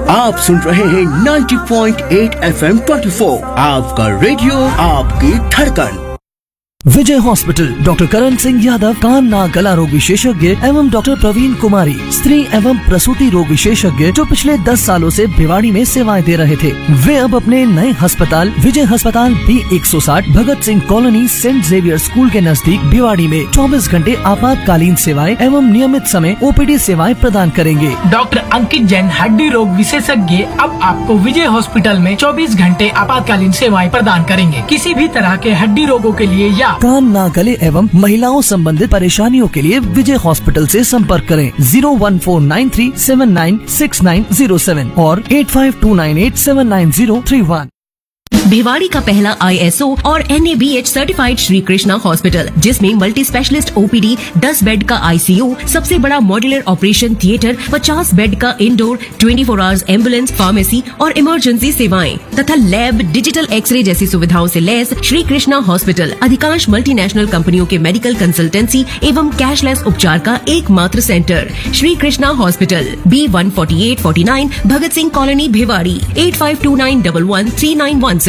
आप सुन रहे हैं 90.8 FM 24, आपका रेडियो, आपकी धड़कन। विजय हॉस्पिटल, डॉक्टर करण सिंह यादव, कान नाक गला रोग विशेषज्ञ एवं डॉक्टर प्रवीण कुमारी, स्त्री एवं प्रसूति रोग विशेषज्ञ, जो पिछले 10 सालों से भिवाड़ी में सेवाएं दे रहे थे, वे अब अपने नए अस्पताल विजय अस्पताल B160 Bhagat Singh colony Saint Xavier school के नजदीक भिवाड़ी में 24 घंटे आपातकालीन सेवाएं एवं नियमित समय OPD सेवाएं प्रदान करेंगे। डॉक्टर अंकित जैन, हड्डी रोग विशेषज्ञ, अब आपको विजय हॉस्पिटल में 24 घंटे आपातकालीन सेवाएं प्रदान करेंगे। किसी भी तरह के हड्डी रोगों के लिए या कान नाक गले एवं महिलाओं संबंधित परेशानियों के लिए विजय हॉस्पिटल से संपर्क करें 01493796907 और 8529879031। भिवाड़ी का पहला ISO और NABH certified Shri Krishna hospital, जिसमें मल्टी स्पेशलिस्ट OPD, 10 बेड का ICU, सबसे बड़ा मॉड्यूलर ऑपरेशन थिएटर, 50 बेड का इंडोर, 24 आवर्स एम्बुलेंस, फार्मेसी और इमरजेंसी सेवाएं तथा लैब, डिजिटल एक्सरे जैसी सुविधाओं से लैस श्री कृष्णा हॉस्पिटल अधिकांश मल्टीनेशनल कंपनियों के मेडिकल कंसल्टेंसी एवं कैशलेस उपचार का एकमात्र centre. Shri Krishna hospital, B14849 Bhagat Singh colony Bhiwadi, 8529113916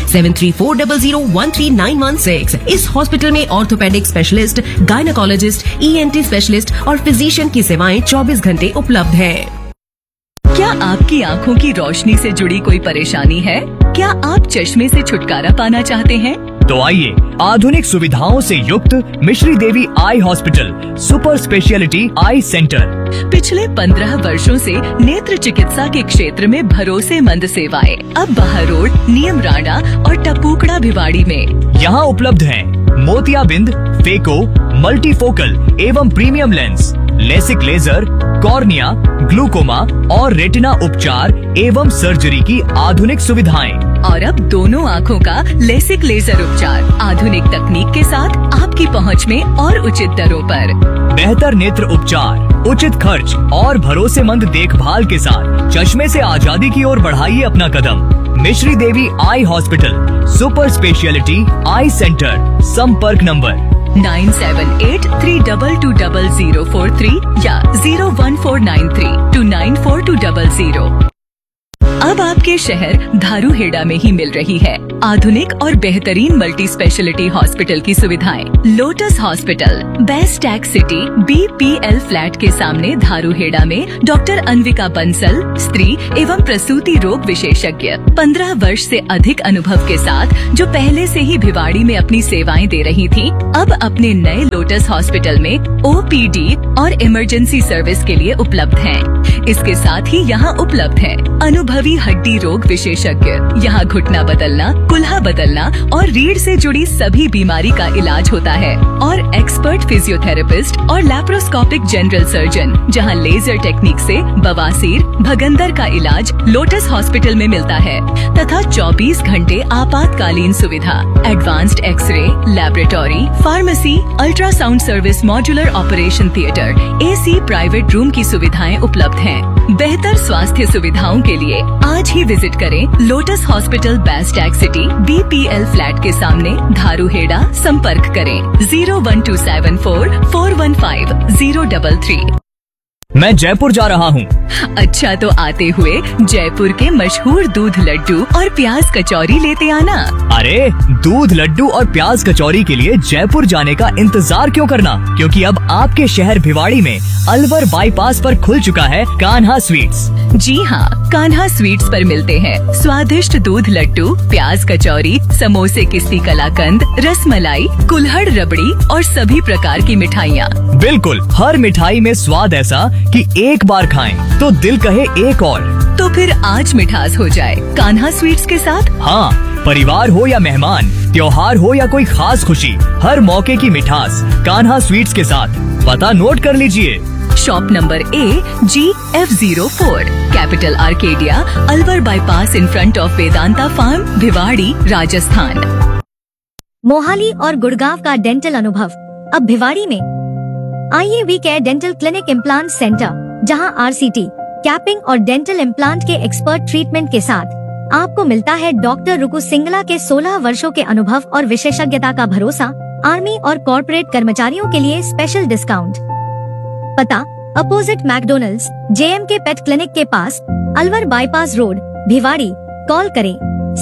7340013916। इस हॉस्पिटल में orthopaedic specialist, gynaecologist, ENT specialist और फिजिशियन की सेवाएं 24 घंटे उपलब्ध हैं। क्या आपकी आँखों की रोशनी से जुड़ी कोई परेशानी है? क्या आप चश्मे से छुटकारा पाना चाहते हैं? तो आइए आधुनिक सुविधाओं से युक्त मिश्री देवी आई हॉस्पिटल सुपर स्पेशलिटी आई सेंटर। पिछले 15 वर्षों से नेत्र चिकित्सा के क्षेत्र में भरोसेमंद सेवाएं अब बहारोड, नियम राणा और टपूकड़ा भिवाड़ी में। यहाँ उपलब्ध हैं मोतियाबिंद, फेको, मल्टीफोकल एवं premium lens, LASIK laser, cornea, glaucoma और रेटिना उपचार एवं सर्जरी की आधुनिक सुविधाएं। और अब दोनों आँखों का लेसिक लेजर उपचार आधुनिक तकनीक के साथ आपकी पहुँच में और उचित दरों पर। बेहतर नेत्र उपचार, उचित खर्च और भरोसेमंद देखभाल के साथ चश्मे से आजादी की ओर बढ़ाइए अपना कदम। मिश्री देवी आई हॉस्पिटल सुपर स्पेशलिटी आई सेंटर। संपर्क नंबर 9783220043 या 01493294200। अब आपके शहर धारूहेड़ा में ही मिल रही है आधुनिक और बेहतरीन मल्टी स्पेशलिटी हॉस्पिटल की सुविधाएं। Lotus hospital, best tax city, BPL flat के सामने धारूहेड़ा में डॉक्टर अन्विका बंसल, स्त्री एवं प्रसूति रोग विशेषज्ञ, 15 वर्ष से अधिक अनुभव के साथ, जो पहले से ही भिवाड़ी में अपनी सेवाएं दे रही थी, अब अपने नए लोटस हॉस्पिटल में OPD और इमरजेंसी सर्विस के लिए उपलब्ध हैं। इसके साथ ही यहाँ उपलब्ध है अनुभवी हड्डी रोग विशेषज्ञ। यहाँ घुटना बदलना, कुल्हा बदलना और रीढ़ से जुड़ी सभी बीमारी का इलाज होता है। और एक्सपर्ट फिजियोथेरेपिस्ट और लैप्रोस्कोपिक जनरल सर्जन, जहाँ लेजर टेक्निक से बवासीर, भगंदर का इलाज लोटस हॉस्पिटल में मिलता है तथा 24 घंटे आपातकालीन सुविधा, advanced x ray, laboratory, pharmacy, ultrasound service, modular operation theatre, AC private room की सुविधाएं उपलब्ध हैं। बेहतर स्वास्थ्य सुविधाओं के लिए आज ही विजिट करें lotus hospital, best tax city, BPL flat के सामने, धारूहेड़ा। संपर्क करें 01274415033। मैं जयपुर जा रहा हूँ। अच्छा, तो आते हुए जयपुर के मशहूर दूध लड्डू और प्याज कचौरी लेते आना। अरे, दूध लड्डू और प्याज कचौरी के लिए जयपुर जाने का इंतजार क्यों करना, क्योंकि अब आपके शहर भिवाड़ी में अलवर बाईपास पर खुल चुका है कान्हा स्वीट्स। जी हाँ, कान्हा स्वीट्स पर मिलते हैं स्वादिष्ट दूध लड्डू, प्याज कचौरी, समोसे, किस्ती कलाकंद, रसमलाई, कुल्हड़ रबड़ी और सभी प्रकार की मिठाइयाँ। बिल्कुल, हर मिठाई में स्वाद ऐसा कि एक बार खाएं तो दिल कहे एक और। तो फिर आज मिठास हो जाए कान्हा स्वीट्स के साथ। हाँ, परिवार हो या मेहमान, त्योहार हो या कोई खास खुशी, हर मौके की मिठास कान्हा स्वीट्स के साथ। पता नोट कर लीजिए। Shop number AGF04, capital Arcadia, Alwar bypass, in front of Vedanta farm, Bhiwadi, Rajasthan. Mohali और गुड़गांव का डेंटल अनुभव अब भिवाड़ी में। आइए we care dental clinic implant centre, जहां RCT, कैपिंग और डेंटल इम्प्लांट के एक्सपर्ट ट्रीटमेंट के साथ आपको मिलता है डॉक्टर रुकु सिंगला के 16 वर्षों के अनुभव और विशेषज्ञता का भरोसा। आर्मी और कॉर्पोरेट कर्मचारियों के लिए स्पेशल डिस्काउंट। पता opposite McDonald's, JMK pet clinic के पास, Alwar bypass road, Bhiwadi. Call करें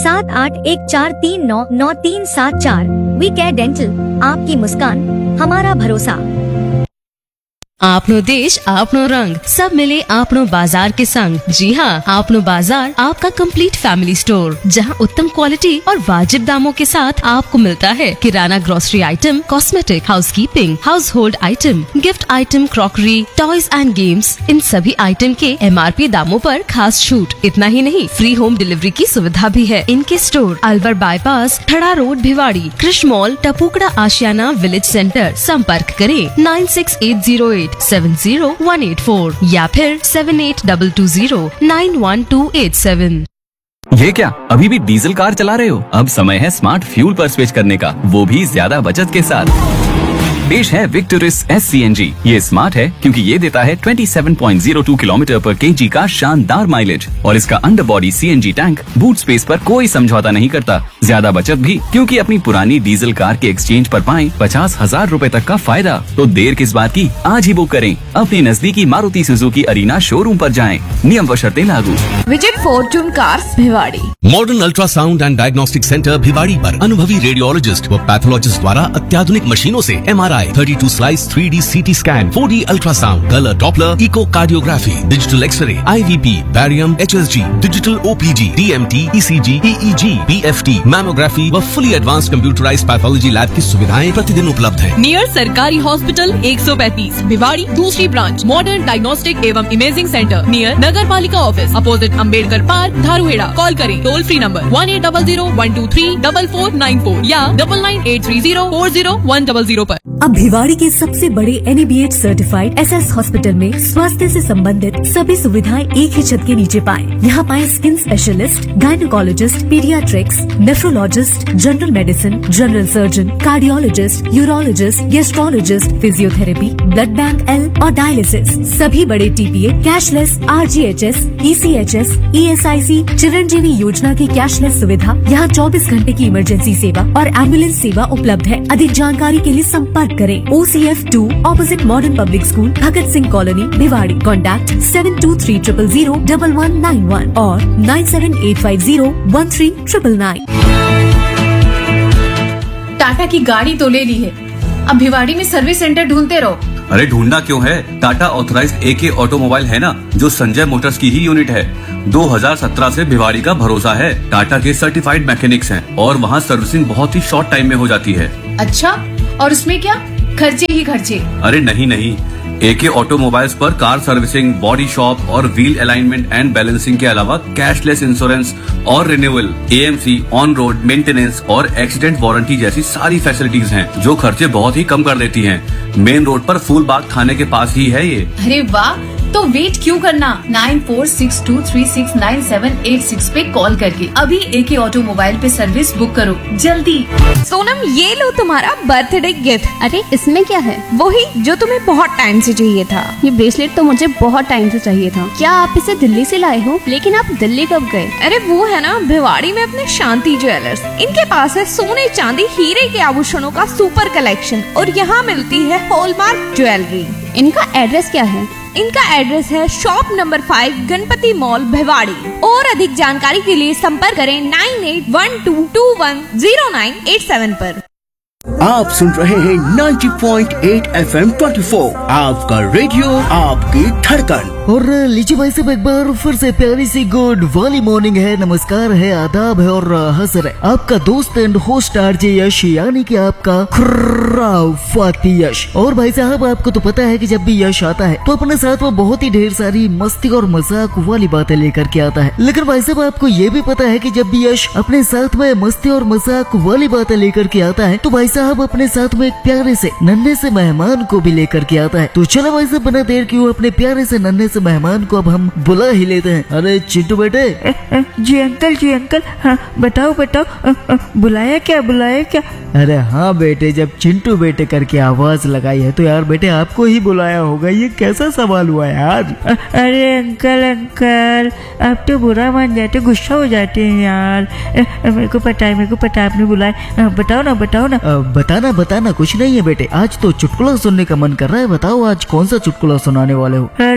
7814399374। वी केयर डेंटल, आपकी मुस्कान हमारा भरोसा। आपनो देश आपनो रंग, सब मिले आपनो बाजार के संग। जी हाँ, आपनो बाजार आपका कंप्लीट फैमिली स्टोर, जहाँ उत्तम क्वालिटी और वाजिब दामों के साथ आपको मिलता है किराना, grocery item, cosmetic, housekeeping, house hold item, gift item, crockery, toys and games. इन सभी आइटम के MRP दामों पर खास छूट। इतना ही नहीं, फ्री होम डिलीवरी की सुविधा भी है। इनके स्टोर अलवर बाईपास, ठड़ा रोड, भिवाड़ी, कृष्ण मॉल, टपुकड़ा आशियाना विलेज सेंटर। संपर्क करें 9680870184 या फिर 7822091287। ये क्या, अभी भी डीजल कार चला रहे हो? अब समय है स्मार्ट फ्यूल पर स्विच करने का, वो भी ज्यादा बचत के साथ। पेश है विक्टोरिस SCNG। ये स्मार्ट है क्योंकि ये देता है 27.02 किलोमीटर पर kg का शानदार माइलेज, और इसका under body CNG tank boot space पर कोई समझौता नहीं करता। ज्यादा बचत भी क्योंकि अपनी पुरानी डीजल कार के एक्सचेंज पर पाएं 50,000 रूपए तक का फायदा। तो देर किस बात की, आज ही बुक करें। अपनी नजदीकी मारुति सुजुकी अरीना शोरूम पर जाएं। नियम व शर्तें लागू। Visit Fortune cars, Bhiwadi. Modern ultrasound and diagnostic centre Bhiwadi पर अनुभवी रेडियोलॉजिस्ट व पैथोलॉजिस्ट द्वारा अत्याधुनिक मशीनों से MRI, 32 slice 3D CT scan, 4D ultrasound, colour Doppler, echocardiography, digital x ray, IVP, barium, HSG, digital OPG, DMT, ECG, EEG, BFT, mammography व fully advance computerised pathology lab की सुविधाएं प्रतिदिन उपलब्ध है। नियर सरकारी हॉस्पिटल 135, भिवाड़ी, दूसरी ब्रांच। मॉडर्न डायग्नोस्टिक एवं imaging centre near नगर पालिका office, opposite Ambedkar park, Dharuhera. Call करें टोल फ्री नंबर 1800-123-4494 या 9983040100 पर। अब भिवाड़ी के सबसे बड़े NABH सर्टिफाइड SS हॉस्पिटल में स्वास्थ्य से संबंधित सभी सुविधाएं एक ही छत के नीचे पाएं। यहाँ पाएं skin specialist, gynaecologist, paediatrics, nephrologist, general medicine, general surgeon, cardiologist, urologist, gastrologist, physiotherapy, blood bank L और डायलिसिस। सभी बड़े TPA, cashless, RGHS, ECHS, ESIC, Chiranjeevi योजना की कैशलेस सुविधा। यहाँ 24 घंटे की इमरजेंसी सेवा और एम्बुलेंस सेवा उपलब्ध है। अधिक जानकारी के लिए संपर्क करें OCF2 opposite modern public school, Bhagat Singh colony, Bhiwadi. Contact 7230001191 और 9785013999। टाटा की गाड़ी तो ले ली है, अब भिवाड़ी में सर्विस सेंटर ढूंढते रहो। अरे ढूंढना क्यों है, टाटा ऑथराइज्ड AK ऑटोमोबाइल है ना, जो संजय मोटर्स की ही यूनिट है। 2017 से भिवाड़ी का भरोसा है। टाटा के सर्टिफाइड मैकेनिक्स हैं और वहाँ सर्विसिंग बहुत ही शॉर्ट टाइम में हो जाती है। अच्छा, और उसमें क्या, खर्चे ही खर्चे? अरे नहीं, AK ऑटोमोबाइल्स पर कार सर्विसिंग, बॉडी शॉप और व्हील अलाइनमेंट एंड बैलेंसिंग के अलावा कैशलेस इंश्योरेंस और renewal, AMC, on road maintenance और एक्सीडेंट वारंटी जैसी सारी फैसिलिटीज हैं, जो खर्चे बहुत ही कम कर देती हैं। मेन रोड पर फूलबाग थाने के पास ही है ये। अरे वाह, तो वेट क्यों करना, 9462369786 पे कॉल करके अभी AK ऑटोमोबाइल पे सर्विस बुक करो जल्दी। सोनम, ये लो तुम्हारा बर्थडे गिफ्ट। अरे इसमें क्या है? वही जो तुम्हें बहुत टाइम से चाहिए था। ये ब्रेसलेट तो मुझे बहुत टाइम से चाहिए था। क्या आप इसे दिल्ली से लाए हो? लेकिन आप दिल्ली कब गए? अरे वो है ना भिवाड़ी में अपने शांति ज्वेलर्स। इनके पास है सोने, चांदी, हीरे के आभूषणों का सुपर कलेक्शन और यहाँ मिलती है हॉलमार्क ज्वेलरी। इनका एड्रेस क्या है? इनका एड्रेस है shop number 5, Ganpati mall, Bhiwadi. और अधिक जानकारी के लिए संपर्क करें 9812210987 पर। आप सुन रहे हैं 90.8 FM 24, आपका रेडियो, आपकी धड़कन। और लीजिए भाई साहब, एक बार फिर से प्यारी सी गुड वाली मॉर्निंग है, नमस्कार है, आदाब है और हसर है। आपका दोस्त एंड होस्ट RJ यश, यानी कि आपका खुर्राफाती यश। और भाई साहब, आपको तो पता है कि जब भी यश आता है तो अपने साथ वो बहुत ही ढेर सारी मस्ती और मजाक वाली बातें लेकर के आता है। लेकिन भाई साहब, आपको ये भी पता है कि जब भी यश अपने साथ में मस्ती और मजाक वाली बातें लेकर के आता है तो भाई साहब अपने साथ में एक प्यारे से नन्हे से मेहमान को भी लेकर के आता है। तो चलो भाई साहब, बिना देर किए अपने प्यारे से नन्हे से मेहमान को अब हम बुला ही लेते हैं। अरे चिंटू बेटे। जी अंकल, हाँ बताओ, बुलाया क्या? अरे हाँ बेटे, जब चिंटू बेटे करके आवाज लगाई है तो यार बेटे आपको ही बुलाया होगा। ये कैसा सवाल हुआ यार? अरे अंकल आप तो बुरा मान जाते, गुस्सा हो जाते हैं यार। मेरे को पता है आपने बुलाया। बताओ ना। बताना कुछ नहीं है बेटे, आज तो चुटकुला सुनने का मन कर रहा है। बताओ आज कौन सा चुटकुला सुनाने वाले हो? अरे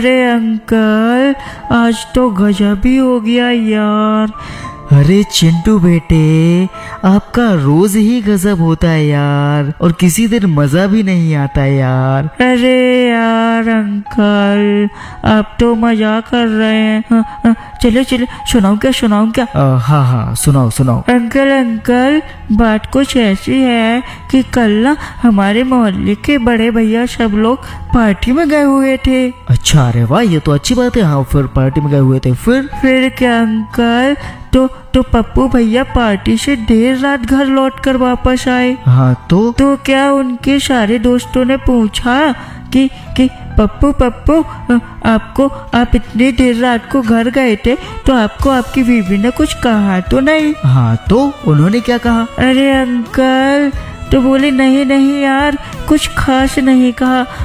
अंकल आज तो गजब ही हो गया यार। अरे चिंटू बेटे, आपका रोज ही गजब होता है यार, और किसी दिन मजा भी नहीं आता यार। अरे यार अंकल, आप तो मजाक कर रहे हैं। चलो चलो, सुनाऊं क्या? हाँ सुनाओ। अंकल बात कुछ ऐसी है कि कल ना हमारे मोहल्ले के बड़े भैया सब लोग पार्टी में गए हुए थे। अच्छा, अरे वाह, ये तो अच्छी बात है। हाँ, फिर पार्टी में गए हुए थे, फिर क्या अंकल, तो पप्पू भैया पार्टी से देर रात घर लौटकर वापस आए। हाँ तो क्या उनके सारे दोस्तों ने पूछा कि पप्पू आप इतनी देर रात को घर गए थे, तो आपको आपकी बीवी ने कुछ कहा तो नहीं? हाँ, तो उन्होंने क्या कहा? अरे अंकल, तो बोले नहीं यार, कुछ खास नहीं कहा।